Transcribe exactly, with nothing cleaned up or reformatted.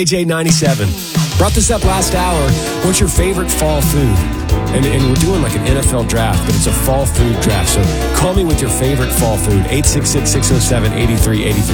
A J ninety-seven. Brought this up last hour. What's your favorite fall food? And, and we're doing like an N F L draft, but it's a fall food draft. So call me with your favorite fall food. eight six six, six oh seven, eight three eight three.